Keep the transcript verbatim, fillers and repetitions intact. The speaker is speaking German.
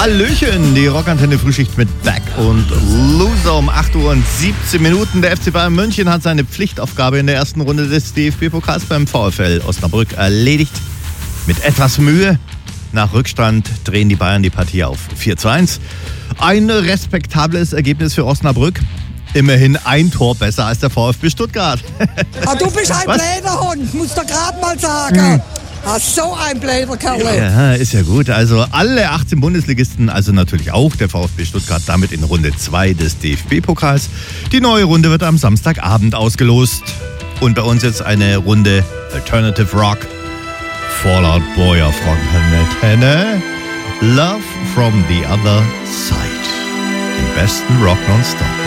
Hallöchen, die Rockantenne Frühschicht mit Beck und Loser um acht Uhr und siebzehn Minuten. Der F C Bayern München hat seine Pflichtaufgabe in der ersten Runde des D F B-Pokals beim VfL Osnabrück erledigt. Mit etwas Mühe. Nach Rückstand drehen die Bayern die Partie auf vier zu eins. Ein respektables Ergebnis für Osnabrück. Immerhin ein Tor besser als der VfB Stuttgart. Ah, du bist ein Bläderhund, musst du gerade mal sagen. Hm. Ah, so ein Bläderkerl. Ja, ist ja gut. Also alle achtzehn Bundesligisten, also natürlich auch der VfB Stuttgart, damit in Runde zwei des D F B-Pokals. Die neue Runde wird am Samstagabend ausgelost. Und bei uns jetzt eine Runde Alternative Rock. Fall Out Boy auf Rockantenne. Love from the Other Side. Im besten Rock nonstop.